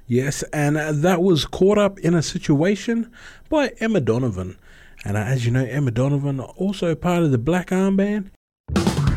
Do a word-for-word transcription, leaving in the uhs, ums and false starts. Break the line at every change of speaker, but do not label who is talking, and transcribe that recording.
Yes, and uh, that was Caught Up in a Situation by Emma Donovan. And uh, as you know, Emma Donovan, also part of the Black Armband,